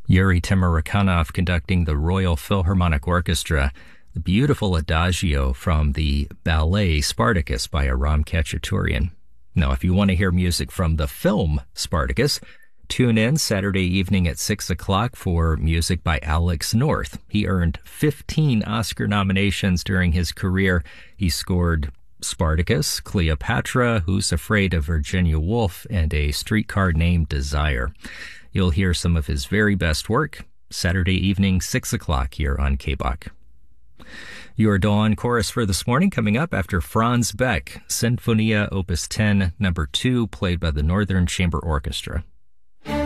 Yuri Timurkanov conducting the Royal Philharmonic Orchestra, the beautiful adagio from the ballet Spartacus by Aram Khachaturian. Now, if you want to hear music from the film Spartacus, tune in Saturday evening at 6 o'clock for music by Alex North. He earned 15 Oscar nominations during his career. He scored Spartacus, Cleopatra, Who's Afraid of Virginia Woolf, and A Streetcar Named Desire. You'll hear some of his very best work Saturday evening, 6 o'clock here on KBOC. Your dawn chorus for this morning coming up after Franz Beck, Sinfonia Opus 10, number 2, played by the Northern Chamber Orchestra.